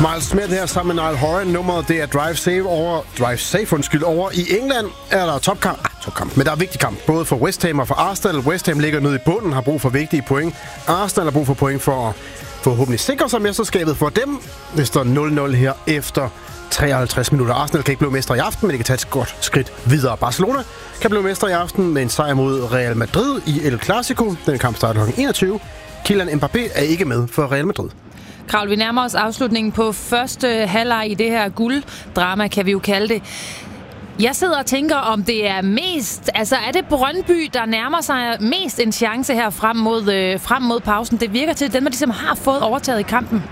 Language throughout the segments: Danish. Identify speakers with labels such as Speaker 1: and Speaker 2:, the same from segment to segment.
Speaker 1: Miles Smith her sammen med Niall Horan. Nummeret det er Drive Safe over i England er der topkamp. Men der er vigtig kamp, både for West Ham og for Arsenal. West Ham ligger nede i bunden, har brug for vigtige point. Arsenal har brug for point for at forhåbentlig sikre sig mesterskabet for dem. Det står 0-0 her efter 53 minutter. Arsenal kan ikke blive mester i aften, men de kan tage et godt skridt videre. Barcelona kan blive mester i aften med en sejr mod Real Madrid i El Clasico. Den kamp starter kl. 21. Kylian Mbappé er ikke med for Real Madrid.
Speaker 2: Kravl, vi nærmer os afslutningen på første halvleg i det her gulddrama, kan vi jo kalde det. Jeg sidder og tænker, om det er mest... Altså, er det Brøndby, der nærmer sig mest en chance her frem mod pausen? Det virker til, at dem, der ligesom har fået overtaget i kampen.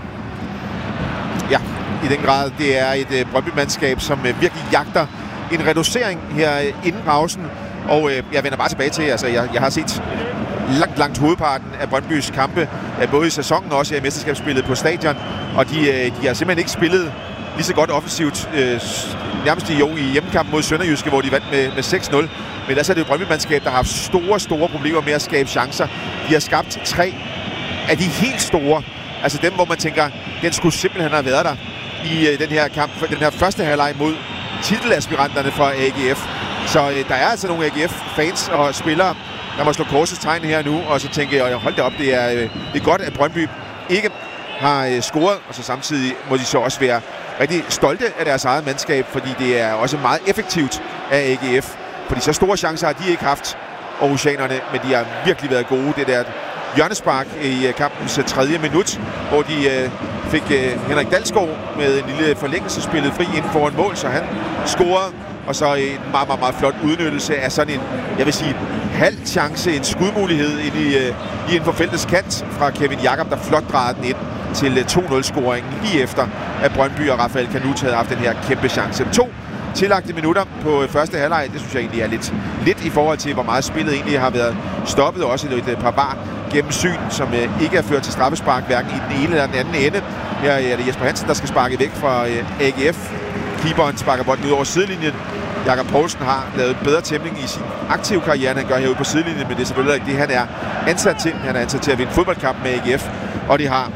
Speaker 3: Ja, i den grad. Det er et Brøndby-mandskab, som virkelig jagter en reducering her inden pausen. Og jeg vender bare tilbage til, altså jeg har set langt hovedparten af Brøndbys kampe, både i sæsonen og også i mesterskabsspillet på stadion. Og de har simpelthen ikke spillet lige så godt offensivt, nærmest i hjemmekampen mod Sønderjyske, hvor de vandt med 6-0. Men ellers er det jo Brøndby-mandskab, der har haft store problemer med at skabe chancer. De har skabt 3 af de helt store. Altså dem, hvor man tænker, den skulle simpelthen have været der i den her kamp, den her første halvleg mod titelaspiranterne fra AGF. Så der er altså nogle AGF-fans og spillere, der må slå korsets tegn her nu, og så tænker jeg, hold da op, det er godt, at Brøndby ikke har scoret, og så samtidig må de så også være rigtig stolte af deres eget mandskab, fordi det er også meget effektivt af AGF, fordi så store chancer har de ikke haft, aarhusianerne, men de har virkelig været gode. Det der hjørnespark i kampens 3. minut, hvor de fik Henrik Dalsgaard med en lille forlængelsespillet fri inden foran mål, så han scorede. Og så en meget flot udnyttelse af sådan en, jeg vil sige, halv chance, en skudmulighed inden for feltets kant fra Kevin Jakob, der flot drejede den ind til 2-0-scoringen lige efter, at Brøndby og Rafael Canut havde haft den her kæmpe chance. 2 tillagte minutter på første halvleg, det synes jeg egentlig er lidt i forhold til, hvor meget spillet egentlig har været stoppet, også et par bar gennemsyn, som ikke er ført til straffespark, hverken i den ene eller den anden ende. Her er det Jesper Hansen, der skal sparke væk fra AGF. Keeperen sparker bolden ud over sidelinjen. Jakob Poulsen har lavet bedre tæmning i sin aktive karriere, end han gør herude på sidelinjen, men det er selvfølgelig ikke det, han er ansat til. Han er ansat til at vinde fodboldkamp med AGF, og de har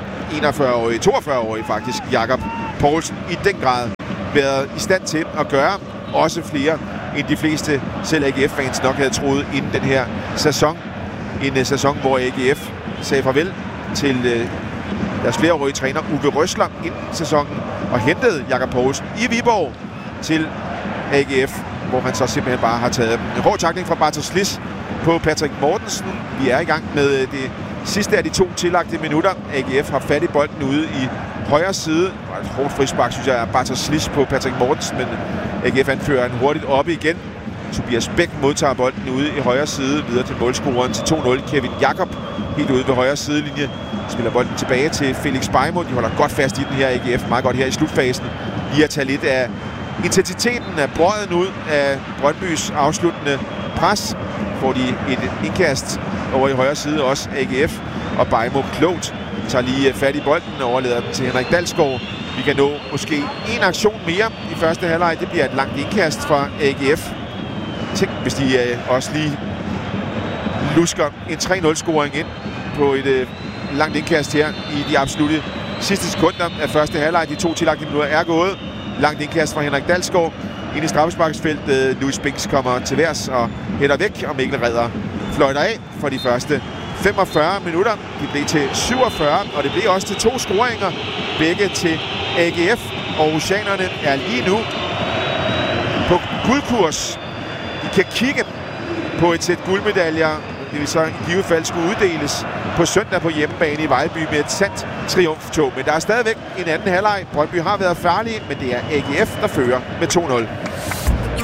Speaker 3: 42-årig faktisk, Jakob Poulsen, i den grad været i stand til at gøre også flere, end de fleste selv AGF-fans nok havde troet inden den her sæson. En sæson, hvor AGF sagde farvel til deres flereårige træner Uwe Rösler inden sæsonen, og hentede Jakob Poulsen i Viborg til AGF, hvor han så simpelthen bare har taget en hård takling fra Bartosz Sliss på Patrick Mortensen. Vi er i gang med det sidste af de 2 tillagte minutter. AGF har fat i bolden ude i højre side. Og et hårdt frispark, synes jeg, er Bartosz Sliss på Patrick Mortensen, men AGF anfører en hurtigt oppe igen. Tobias Bæk modtager bolden ude i højre side, videre til målscoreren til 2-0. Kevin Jakob helt ude ved højre sidelinje spiller bolden tilbage til Felix Beimo. De holder godt fast i den her AGF, meget godt her i slutfasen. Lige at tage lidt af intensiteten af brøden ud af Brøndbys afsluttende pres. Får de et indkast over i højre side, også AGF, og Beimo klogt tager lige fat i bolden og overleder den til Henrik Dalsgaard. Vi kan nå måske en aktion mere i første halvleg. Det bliver et langt indkast fra AGF. Tænk, hvis de også lige lusker en 3-0-scoring ind på et langt indkast her i de absolutte sidste sekunder af første halvleg. De 2 tillagte minutter er gået. Langt indkast fra Henrik Dalsgaard ind i straffesparksfeltet. Louis Binks kommer til værs og hætter væk, og Mikkel Redder fløjter af for de første 45 minutter. De blev til 47, og det blev også til 2 scoringer. Begge til AGF. Aarhusianerne er lige nu på guldkurs. De kan kigge på et sæt guldmedaljer. Det vil så i givet fald skulle uddeles på søndag på hjemmebane i Vejlby med et sandt triumftog. Men der er stadigvæk en anden halvleg. Brøndby har været farlige, men det er AGF, der fører med 2-0.